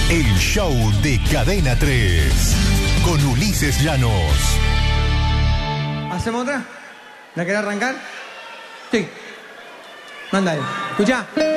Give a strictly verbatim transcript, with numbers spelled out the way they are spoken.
El show de Cadena tres. Con Ulises Llanos. ¿Hacemos otra? ¿La querés arrancar? Sí. Mándale. Escuchá.